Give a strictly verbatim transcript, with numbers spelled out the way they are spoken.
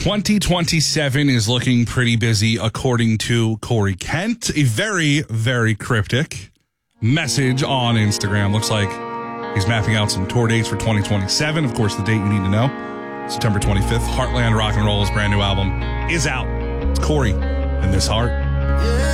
twenty twenty-seven is looking pretty busy, according to Corey Kent. A very, very cryptic message on Instagram. Looks like he's mapping out some tour dates for twenty twenty-seven. Of course, the date you need to know, September twenty-fifth. Heartland Rock and Roll's brand new album is out. It's Corey and This Heart. Yeah.